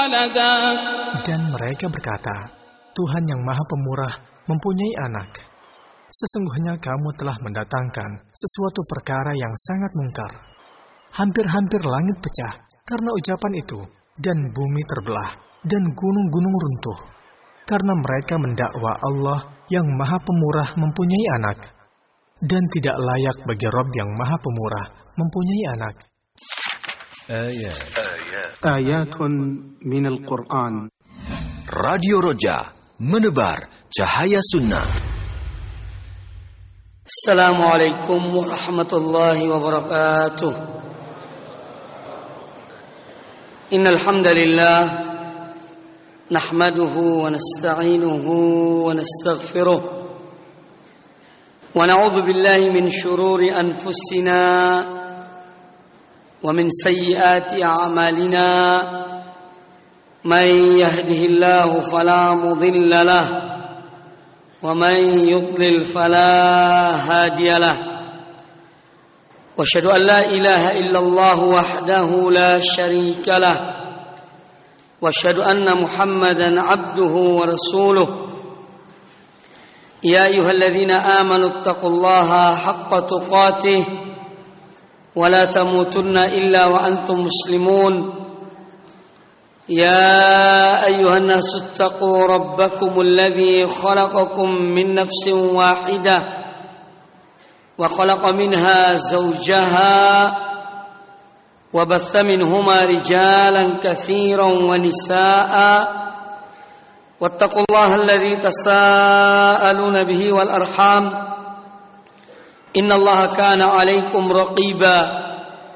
ولدا. Dan mereka berkata, Tuhan yang Maha Pemurah mempunyai anak. Sesungguhnya kamu telah mendatangkan sesuatu perkara yang sangat mungkar. Hampir-hampir langit pecah karena ucapan itu, dan bumi terbelah, dan gunung-gunung runtuh. Karena mereka mendakwa Allah yang Maha Pemurah mempunyai anak. Dan tidak layak bagi Rabb yang Maha Pemurah mempunyai anak. Ayatun minal Qur'an. Radio Roja, menebar cahaya sunnah. Assalamualaikum warahmatullahi wabarakatuh. Innal hamdalillah nahmaduhu wa nasta'inuhu wa nastaghfiruh wa na'udzu billahi min shururi anfusina wa min sayyiati a'malina. Man yahdihillahu fala mudilla lahu ومن يضلل فلا هادي له واشهد ان لا اله الا الله وحده لا شريك له واشهد ان محمدا عبده ورسوله يا ايها الذين امنوا اتقوا الله حق تقاته ولا تموتن الا وانتم مسلمون يا أيها الناس اتقوا ربكم الذي خلقكم من نفس واحدة وخلق منها زوجها وبث منهما رجالا كثيرا ونساء واتقوا الله الذي تساءلون به والأرحام إن الله كان عليكم رقيبا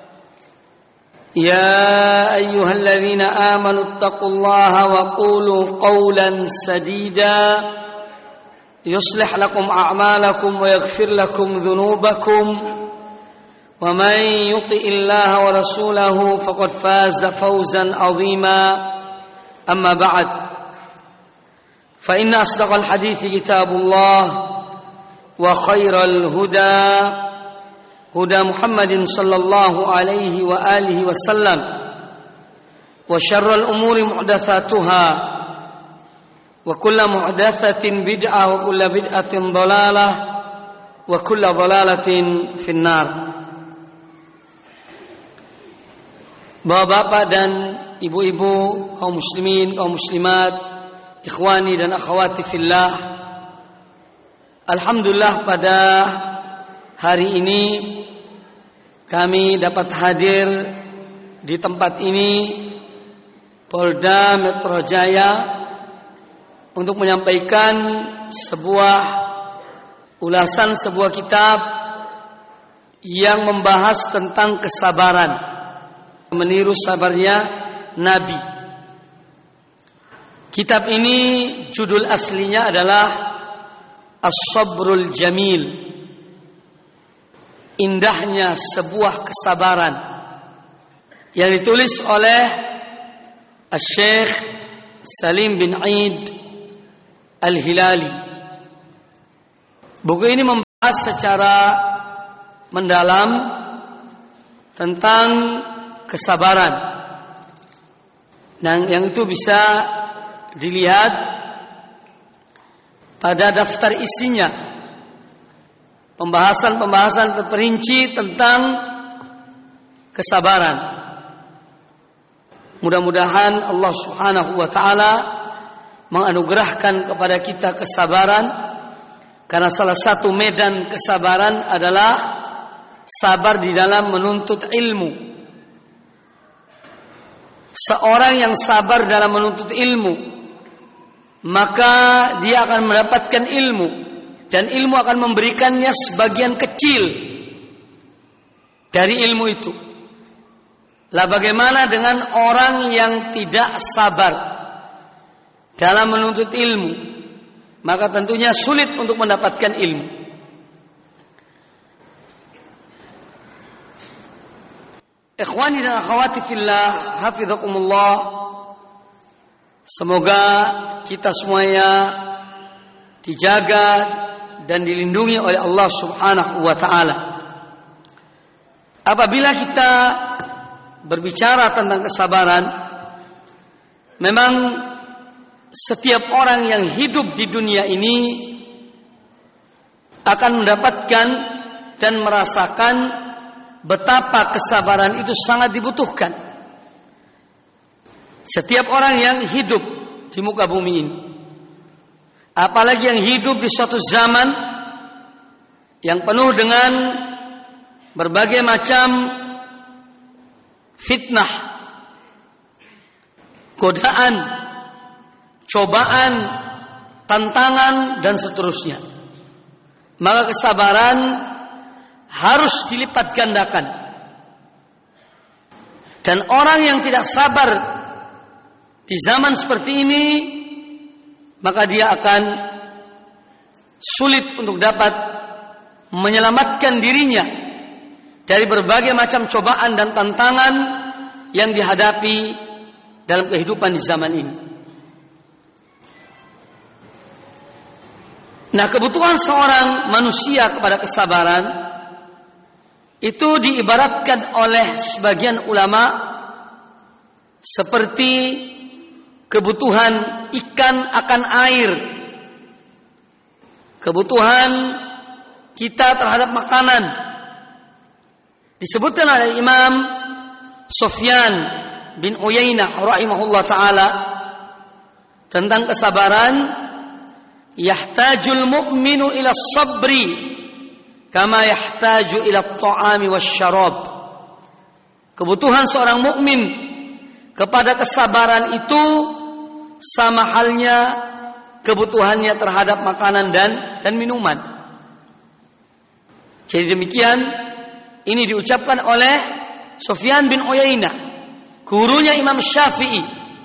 يا أيها الذين آمنوا اتقوا الله وقولوا قولا سديدا يصلح لكم أعمالكم ويغفر لكم ذنوبكم ومن يطع الله ورسوله فقد فاز فوزا عظيما أما بعد فإن أصدق الحديث كتاب الله وخير الهدى هدى محمد صلى الله عليه وآله وسلم وشر الأمور محدثاتها وكل محدثة بدعة وكل بدعة ضلالة وكل ضلالة في النار. Bapak-bapak dan ibu-ibu, kaum muslimin, kaum muslimat, ikhwani dan akhwati fillah, alhamdulillah pada hari ini kami dapat hadir di tempat ini, Polda Metro Jaya, untuk menyampaikan sebuah ulasan sebuah kitab yang membahas tentang kesabaran, meniru sabarnya Nabi. Kitab ini judul aslinya adalah As-Sabrul Jamil, indahnya sebuah kesabaran, yang ditulis oleh Syekh Salim bin Eid Al-Hilali. Buku ini membahas secara mendalam tentang kesabaran, dan yang itu bisa dilihat pada daftar isinya, pembahasan-pembahasan terperinci tentang kesabaran. Mudah-mudahan Allah Subhanahu wa taala menganugerahkan kepada kita kesabaran, karena salah satu medan kesabaran adalah sabar di dalam menuntut ilmu. Seorang yang sabar dalam menuntut ilmu, maka dia akan mendapatkan ilmu, dan ilmu akan memberikannya sebagian kecil dari ilmu itu. Lah bagaimana dengan orang yang tidak sabar dalam menuntut ilmu? Maka tentunya sulit untuk mendapatkan ilmu. Ikhwani dan akhwati fillah, hafizakumullah. Semoga kita semuanya dijaga dan dilindungi oleh Allah Subhanahu wa taala. Apabila kita berbicara tentang kesabaran, memang setiap orang yang hidup di dunia ini akan mendapatkan dan merasakan betapa kesabaran itu sangat dibutuhkan. Setiap orang yang hidup di muka bumi ini, apalagi yang hidup di suatu zaman yang penuh dengan berbagai macam fitnah, godaan, cobaan, tantangan, dan seterusnya, maka kesabaran harus dilipat gandakan. Dan orang yang tidak sabar di zaman seperti ini, maka dia akan sulit untuk dapat menyelamatkan dirinya dari berbagai macam cobaan dan tantangan yang dihadapi dalam kehidupan di zaman ini. Nah, kebutuhan seorang manusia kepada kesabaran itu diibaratkan oleh sebagian ulama seperti kebutuhan ikan akan air, kebutuhan kita terhadap makanan. Disebutkan oleh Imam Sufyan bin Uyainah rahimahullah ta'ala tentang kesabaran, yahtajul mu'minu ila sabri kama yahtaju ila ta'ami wasyarab. Kebutuhan seorang mukmin kepada kesabaran itu sama halnya kebutuhannya terhadap makanan dan minuman. Jadi demikian ini diucapkan oleh Sufyan bin Uyainah, gurunya Imam Syafi'i.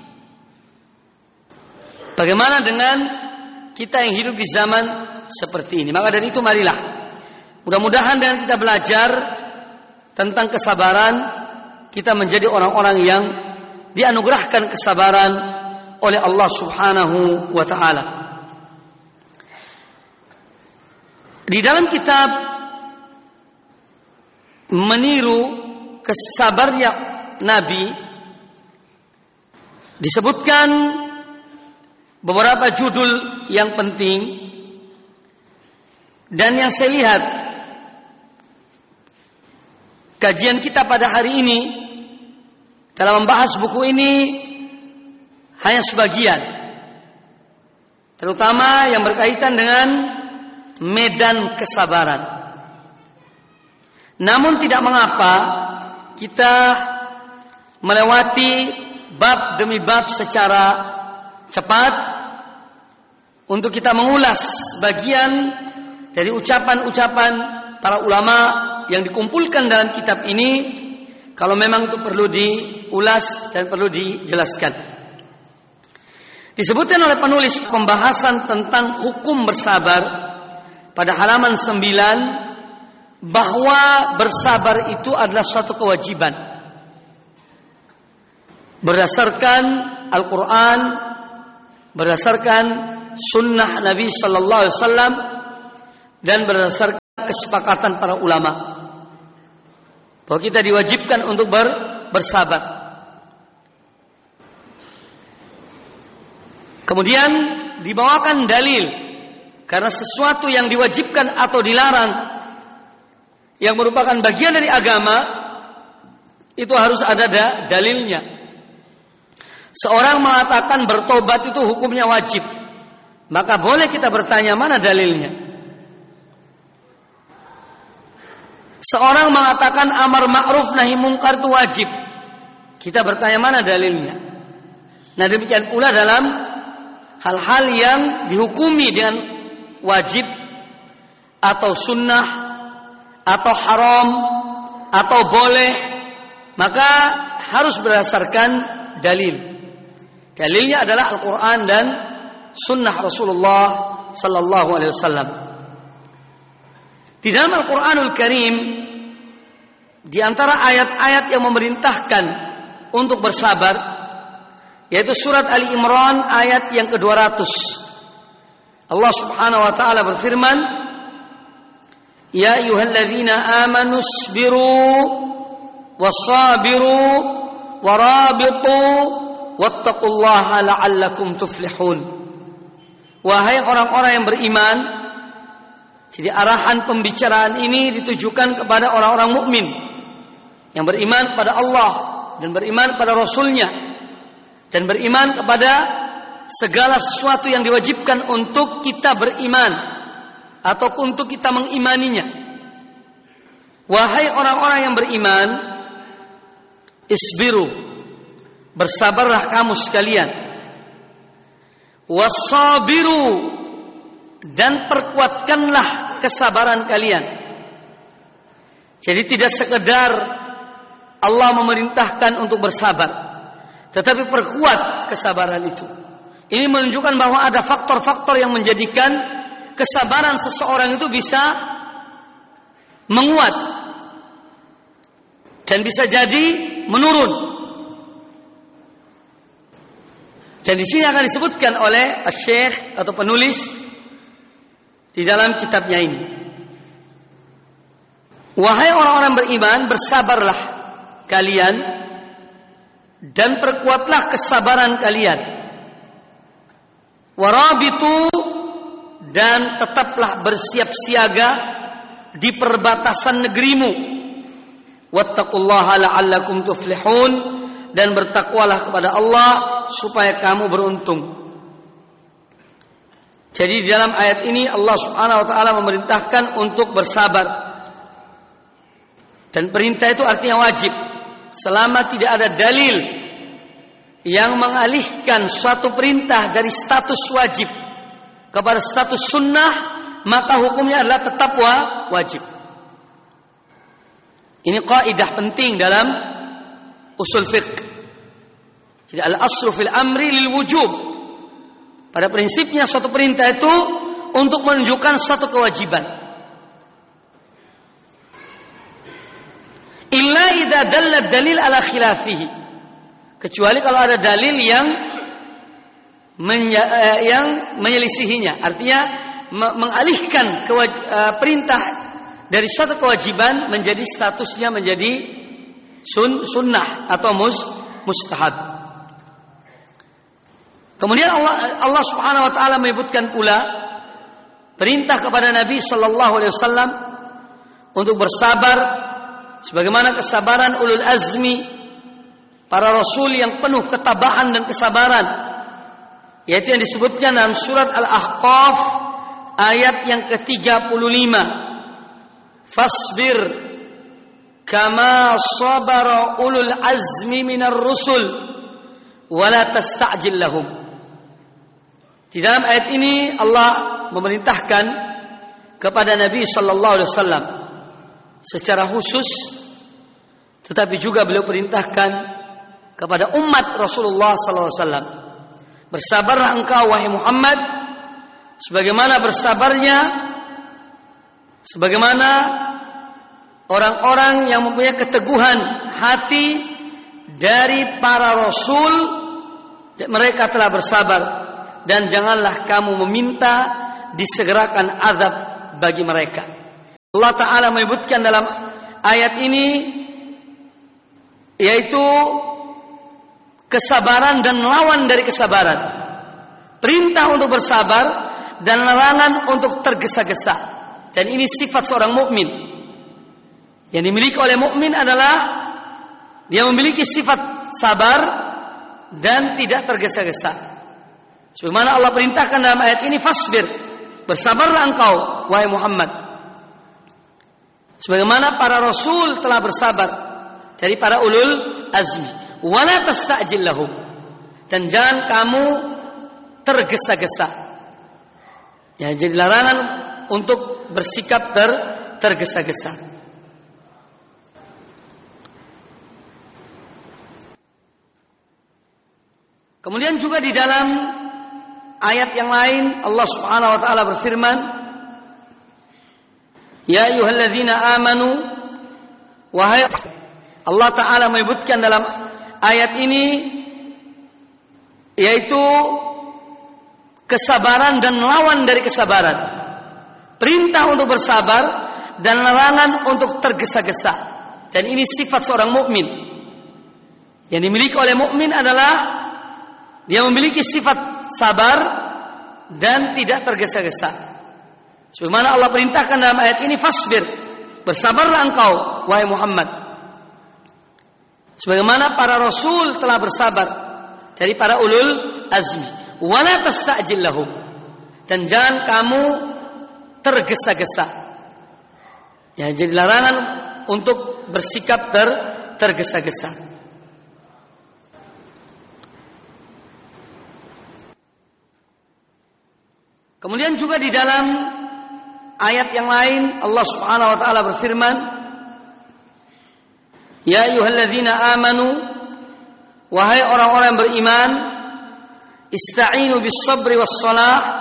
Bagaimana dengan kita yang hidup di zaman seperti ini? Maka dari itu marilah, mudah-mudahan dengan kita belajar tentang kesabaran, kita menjadi orang-orang yang dianugerahkan kesabaran oleh Allah Subhanahu wa ta'ala. Di dalam kitab meniru kesabarnya Nabi disebutkan beberapa judul yang penting, dan yang saya lihat kajian kita pada hari ini dalam membahas buku ini hanya sebagian, terutama yang berkaitan dengan medan kesabaran. Namun tidak mengapa kita melewati bab demi bab secara cepat untuk kita mengulas bagian dari ucapan-ucapan para ulama yang dikumpulkan dalam kitab ini, kalau memang itu perlu diulas dan perlu dijelaskan. Disebutkan oleh penulis pembahasan tentang hukum bersabar pada halaman 9 bahwa bersabar itu adalah suatu kewajiban berdasarkan Al-Quran, berdasarkan sunnah Nabi Sallallahu Alaihi Wasallam, dan berdasarkan kesepakatan para ulama bahwa kita diwajibkan untuk bersabar. Kemudian dibawakan dalil, karena sesuatu yang diwajibkan atau dilarang yang merupakan bagian dari agama itu harus ada dalilnya. Seorang mengatakan bertobat itu hukumnya wajib, maka boleh kita bertanya mana dalilnya. Seorang mengatakan amar ma'ruf nahi mungkar itu wajib, kita bertanya mana dalilnya. Nah, demikian pula dalam hal-hal yang dihukumi dengan wajib atau sunnah atau haram atau boleh, maka harus berdasarkan dalil. Dalilnya adalah Al-Quran dan sunnah Rasulullah Sallallahu Alaihi Wasallam. Di dalam Al-Quranul Karim, di antara ayat-ayat yang memerintahkan untuk bersabar, yaitu surat Ali Imran ayat yang ke-200. Allah Subhanahu Wa Taala berfirman, Ya ayyuhalladzina amanu isbiru wasabiru warabitu wattaqullaha la'allakum tuflihun. Wahai orang-orang yang beriman. Jadi arahan pembicaraan ini ditujukan kepada orang-orang mukmin yang beriman kepada Allah dan beriman kepada Rasul-Nya dan beriman kepada segala sesuatu yang diwajibkan untuk kita beriman atau untuk kita mengimaninya. Wahai orang-orang yang beriman, isbiru, bersabarlah kamu sekalian. Wasabiru, dan perkuatkanlah kesabaran kalian. Jadi tidak sekedar Allah memerintahkan untuk bersabar, tetapi perkuat kesabaran itu. Ini menunjukkan bahwa ada faktor-faktor yang menjadikan kesabaran seseorang itu bisa menguat dan bisa jadi menurun. Dan di sini akan disebutkan oleh Syekh atau penulis di dalam kitabnya ini. Wahai orang-orang beriman, bersabarlah kalian dan perkuatlah kesabaran kalian. Warabitu, dan tetaplah bersiap siaga di perbatasan negerimu. Wattaqullaha la'allakum tuflihun, dan bertakwalah kepada Allah supaya kamu beruntung. Jadi di dalam ayat ini Allah Subhanahu wa taala memerintahkan untuk bersabar. Dan perintah itu artinya wajib. Selama tidak ada dalil yang mengalihkan suatu perintah dari status wajib kepada status sunnah, maka hukumnya adalah tetap wajib. Ini kaidah penting dalam usul fiqh. Jadi al-aslu fil amri lil wujub. Pada prinsipnya suatu perintah itu untuk menunjukkan suatu kewajiban. Illa idza dalla dalil ala khilafihi. Kecuali kalau ada dalil yang menyelisihinya, artinya mengalihkan perintah dari suatu kewajiban menjadi statusnya menjadi sunnah atau mustahab. Kemudian Allah Subhanahu wa taala menyebutkan pula perintah kepada Nabi sallallahu alaihi wasallam untuk bersabar sebagaimana kesabaran ulul azmi, para rasul yang penuh ketabahan dan kesabaran, yaitu yang disebutkan dalam surat Al-Ahqaf ayat yang ke-35. Fasbir kama sabara ulul azmi minar rusul wala tasta'jil lahum. Di dalam ayat ini Allah memerintahkan kepada Nabi sallallahu alaihi wasallam secara khusus, tetapi juga beliau perintahkan kepada umat Rasulullah sallallahu alaihi wasallam, bersabarlah engkau wahai Muhammad sebagaimana orang-orang yang mempunyai keteguhan hati dari para rasul, mereka telah bersabar, dan janganlah kamu meminta disegerakan azab bagi mereka. Allah Ta'ala menyebutkan dalam ayat ini yaitu kesabaran dan lawan dari kesabaran. Perintah untuk bersabar dan larangan untuk tergesa-gesa. Dan ini sifat seorang mukmin. Yang dimiliki oleh mukmin adalah dia memiliki sifat sabar dan tidak tergesa-gesa. Sebagaimana Allah perintahkan dalam ayat ini, fasbir, bersabarlah engkau wahai Muhammad. Sebagaimana para rasul telah bersabar dari para ulul azmi. Wala tasta'jil lahum, dan jangan kamu tergesa-gesa. Ya, jadi larangan untuk bersikap tergesa-gesa. Kemudian juga di dalam ayat yang lain Allah Subhanahu wa taala berfirman, ya ayyuhalladzina amanu, wahai, Allah Ta'ala menyebutkan dalam ayat ini yaitu kesabaran dan lawan dari kesabaran. Perintah untuk bersabar dan larangan untuk tergesa-gesa. Dan ini sifat seorang mukmin. Yang dimiliki oleh mukmin adalah Dia memiliki sifat sabar dan tidak tergesa-gesa. Sebagaimana Allah perintahkan dalam ayat ini, fasbir, bersabarlah engkau wahai Muhammad. Sebagaimana para rasul telah bersabar dari para ulul azmi. Wala tasta'jil lahum, dan jangan kamu tergesa-gesa. Ya, jadi larangan untuk bersikap tergesa-gesa. Kemudian juga di dalam ayat yang lain Allah Subhanahu wa taala berfirman, ya ayyuhalladzina amanu, wahai orang-orang yang beriman, ista'inu bis sabri was shalah,